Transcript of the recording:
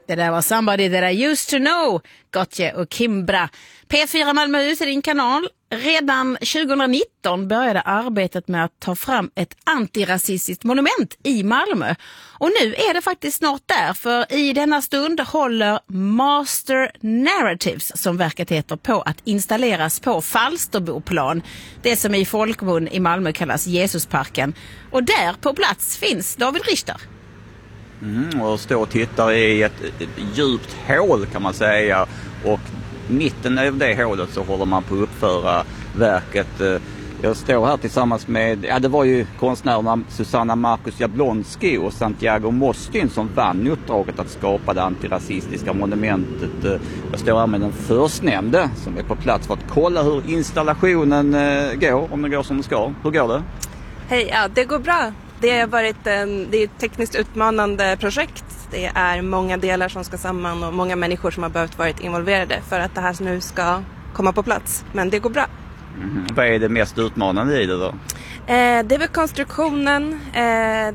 Det där var Somebody That I Used To Know, Gotye och Kimbra. P4 Malmöhus är din kanal. Redan 2019 började arbetet med att ta fram ett antirasistiskt monument i Malmö. Och nu är det faktiskt snart där, för i denna stund håller Master Narratives, som verket heter, på att installeras på Falsterboplan. Det som i folkmun i Malmö kallas Jesusparken. Och där på plats finns David Richter. Och står och tittar i ett djupt hål kan man säga, och mitten av det hålet så håller man på att uppföra verket. Jag står här tillsammans med, det var ju konstnärerna Susanna Marcus Jablonski och Santiago Mostin som vann uppdraget att skapa det antirasistiska monumentet. Jag står här med den förstnämnde som är på plats för att kolla hur installationen går, om det går som det ska. Hur går det? Hej, ja, det går bra. Det har varit det är ett tekniskt utmanande projekt. Det är många delar som ska samman och många människor som har behövt varit involverade för att det här nu ska komma på plats. Men det går bra. Vad är det mest utmanande i det då? Det är väl konstruktionen.